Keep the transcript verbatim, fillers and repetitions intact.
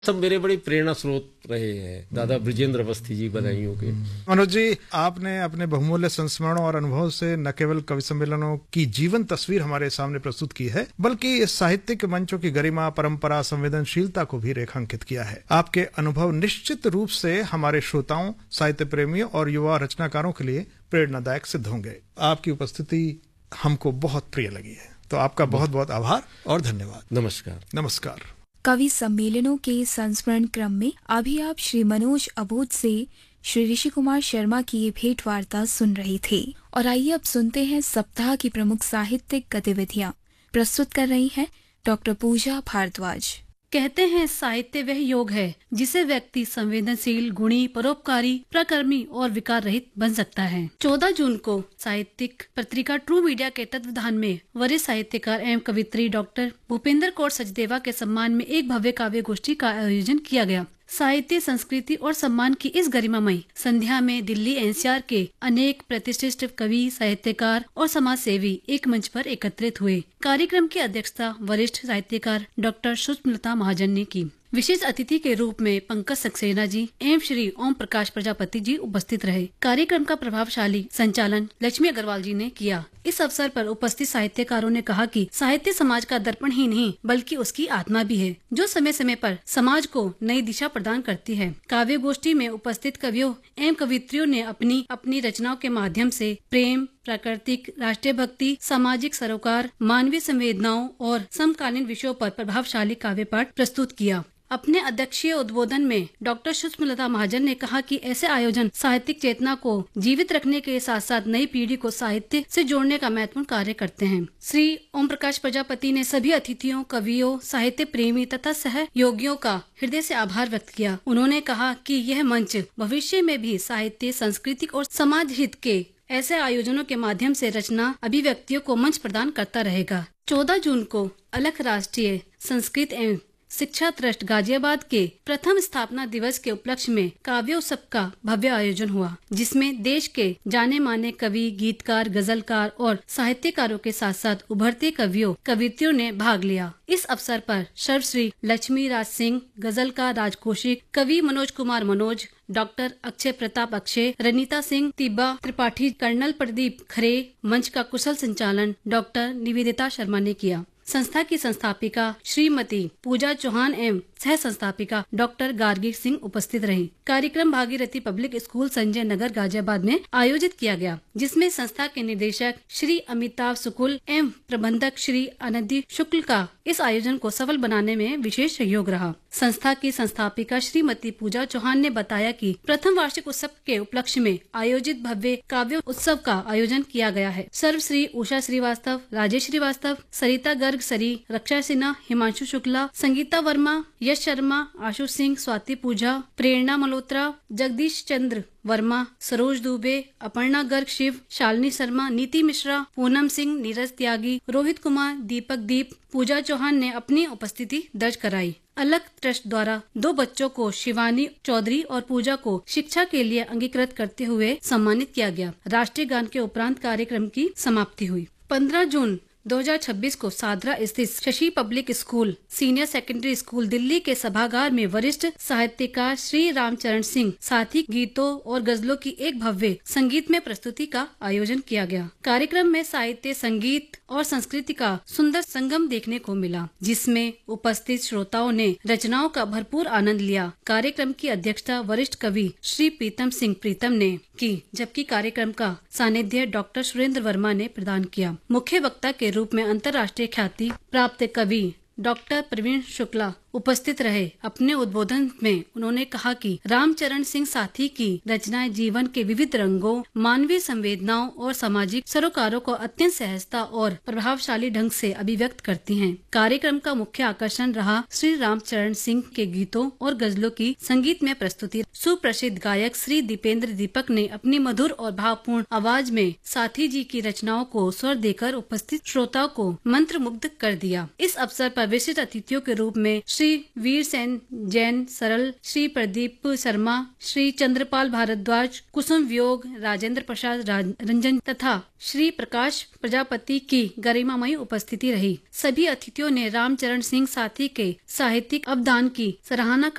सब मेरे बड़ी प्रेरणा स्रोत रहे हैं, दादा ब्रिजेंद्र अवस्थी जी बदायूं के। मनोज जी, आपने अपने बहुमूल्य संस्मरणों और अनुभव से न केवल कवि सम्मेलनों की जीवन तस्वीर हमारे सामने प्रस्तुत की है, बल्कि इस साहित्यिक मंचों की गरिमा, परंपरा, संवेदनशीलता को भी रेखांकित किया है। आपके अनुभव निश्चित रूप से हमारे श्रोताओं, साहित्य प्रेमियों और युवा रचनाकारों के लिए प्रेरणादायक सिद्ध होंगे। आपकी उपस्थिति हमको बहुत प्रिय लगी है, तो आपका बहुत बहुत आभार और धन्यवाद। नमस्कार। नमस्कार। कवि सम्मेलनों के संस्मरण क्रम में अभी आप श्री मनोज अबोध से श्री ऋषि कुमार शर्मा की ये भेंट वार्ता सुन रहे थे। और आइए अब सुनते हैं सप्ताह की प्रमुख साहित्यिक गतिविधियाँ। प्रस्तुत कर रही हैं डॉक्टर पूजा भारद्वाज। कहते हैं साहित्य वह योग है जिसे व्यक्ति संवेदनशील, गुणी, परोपकारी, प्रकर्मी और विकार रहित बन सकता है। चौदह जून को साहित्यिक पत्रिका ट्रू मीडिया के तत्वाधान में वरिष्ठ साहित्यकार एवं कवित्री डॉक्टर भूपेंद्र कौर सचदेवा के सम्मान में एक भव्य काव्य गोष्ठी का आयोजन किया गया। साहित्य, संस्कृति और सम्मान की इस गरिमामयी संध्या में दिल्ली एनसीआर के अनेक प्रतिष्ठित कवि, साहित्यकार और समाज सेवी एक मंच पर एकत्रित हुए। कार्यक्रम की अध्यक्षता वरिष्ठ साहित्यकार डॉक्टर सुष्मिलता महाजन ने की। विशेष अतिथि के रूप में पंकज सक्सेना जी एवं श्री ओम प्रकाश प्रजापति जी उपस्थित रहे। कार्यक्रम का प्रभावशाली संचालन लक्ष्मी अग्रवाल जी ने किया। इस अवसर पर उपस्थित साहित्यकारों ने कहा कि साहित्य समाज का दर्पण ही नहीं बल्कि उसकी आत्मा भी है, जो समय समय पर समाज को नई दिशा प्रदान करती है। काव्य गोष्ठी में उपस्थित कवियों एवं कवित्रियों ने अपनी अपनी रचनाओं के माध्यम से प्रेम, प्राकृतिक, राष्ट्रीय भक्ति, सामाजिक सरोकार, मानवीय संवेदनाओं और समकालीन विषयों पर प्रभावशाली काव्य पाठ प्रस्तुत किया। अपने अध्यक्षीय उद्बोधन में डॉक्टर सुष्मिलता महाजन ने कहा कि ऐसे आयोजन साहित्यिक चेतना को जीवित रखने के साथ साथ नई पीढ़ी को साहित्य से जोड़ने का महत्वपूर्ण कार्य करते हैं। श्री ओम प्रकाश प्रजापति ने सभी अतिथियों, कवियों, साहित्य प्रेमी तथा सहयोगियों का हृदय से आभार व्यक्त किया। उन्होंने कहा कि यह मंच भविष्य में भी साहित्य, संस्कृति और समाज हित के ऐसे आयोजनों के माध्यम से रचना अभिव्यक्तियों को मंच प्रदान करता रहेगा। चौदह जून को अलख राष्ट्रीय संस्कृत एवं शिक्षा ट्रस्ट गाजियाबाद के प्रथम स्थापना दिवस के उपलक्ष्य में काव्योत्सव का भव्य आयोजन हुआ, जिसमें देश के जाने माने कवि, गीतकार, गजलकार और साहित्यकारों के साथ साथ उभरते कवियों, कवित्रियों ने भाग लिया। इस अवसर पर सर्वश्री लक्ष्मी राज सिंह, गजलकार राज कौशिक, कवि मनोज कुमार मनोज, डॉक्टर अक्षय प्रताप अक्षय, रनीता सिंह तिब्बा त्रिपाठी, कर्नल प्रदीप खरे, मंच का कुशल संचालन डॉक्टर निवेदिता शर्मा ने किया। संस्था की संस्थापिका श्रीमती पूजा चौहान एवं सह संस्थापिका डॉक्टर गार्गी सिंह उपस्थित रही। कार्यक्रम भागीरथी पब्लिक स्कूल संजय नगर गाजियाबाद में आयोजित किया गया, जिसमें संस्था के निदेशक श्री अमिताभ शुक्ल एवं प्रबंधक श्री अनंती शुक्ल का इस आयोजन को सफल बनाने में विशेष सहयोग रहा। संस्था की संस्थापिका श्रीमती पूजा चौहान ने बताया कि प्रथम वार्षिक उत्सव के उपलक्ष्य में आयोजित भव्य काव्य उत्सव का आयोजन किया गया है। सर्वश्री उषा श्रीवास्तव, राजेश श्रीवास्तव, सरिता गर्ग सरी, रक्षा सिन्हा, हिमांशु शुक्ला, संगीता वर्मा, यश शर्मा, आशु सिंह, स्वाति पूजा, प्रेरणा मल्होत्रा, जगदीश चंद्र वर्मा, सरोज दुबे, अपर्णा गर्ग शिव, शालिनी शर्मा, नीति मिश्रा, पूनम सिंह, नीरज त्यागी, रोहित कुमार, दीपक दीप, पूजा चौहान ने अपनी उपस्थिति दर्ज कराई। अलग ट्रस्ट द्वारा दो बच्चों को शिवानी चौधरी और पूजा को शिक्षा के लिए अंगीकृत करते हुए सम्मानित किया गया। राष्ट्रीय गान के उपरांत कार्यक्रम की समाप्ति हुई। पंद्रह जून दो हज़ार छब्बीस को सादरा स्थित Shashi public school senior secondary school Delhi के सभागार में वरिष्ठ साहित्यकार श्री रामचरण सिंह साथी गीतों और गजलों की एक भव्य संगीत में प्रस्तुति का आयोजन किया गया। कार्यक्रम में साहित्य, संगीत और संस्कृति का सुंदर संगम देखने को मिला, जिसमें उपस्थित श्रोताओं ने रचनाओं का भरपूर आनंद लिया। कार्यक्रम की अध्यक्षता वरिष्ठ कवि श्री प्रीतम सिंह प्रीतम ने की, जबकि कार्यक्रम का सानिध्य डॉक्टर सुरेंद्र वर्मा ने प्रदान किया। मुख्य वक्ता के रूप में अंतर्राष्ट्रीय ख्याति प्राप्त कवि डॉक्टर प्रवीण शुक्ला उपस्थित रहे। अपने उद्बोधन में उन्होंने कहा कि रामचरण सिंह साथी की रचनाएं जीवन के विविध रंगों, मानवीय संवेदनाओं और सामाजिक सरोकारों को अत्यंत सहजता और प्रभावशाली ढंग से अभिव्यक्त करती हैं। कार्यक्रम का मुख्य आकर्षण रहा श्री रामचरण सिंह के गीतों और गजलों की संगीत में प्रस्तुति। सुप्रसिद्ध गायक श्री दीपेंद्र दीपक ने अपनी मधुर और भावपूर्ण आवाज में साथी जी की रचनाओं को स्वर देकर उपस्थित श्रोताओं को मंत्रमुग्ध कर दिया। इस अवसर पर विशिष्ट अतिथियों के रूप में श्री वीर सेन जैन सरल, श्री प्रदीप शर्मा, श्री चंद्रपाल भारद्वाज, कुसुम वियोग, राजेंद्र प्रसाद रंजन तथा श्री प्रकाश प्रजापति की गरिमामयी उपस्थिति रही। सभी अतिथियों ने रामचरण सिंह साथी के साहित्यिक अवदान की सराहना